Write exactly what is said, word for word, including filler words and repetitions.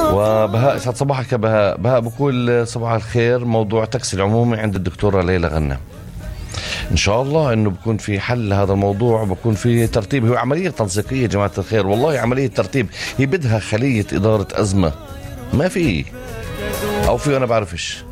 وبهاء يسعد صباحك يا بهاء. بهاء بقول صباح الخير، موضوع تاكسي العمومي عند الدكتورة ليلى غنم. إن شاء الله إنه بكون في حل لهذا الموضوع، بكون في ترتيب. هو عملية تنسيقية يا جماعة الخير، والله عملية ترتيب. هي بدها خلية إدارة أزمة، ما في أو في أنا بعرفش.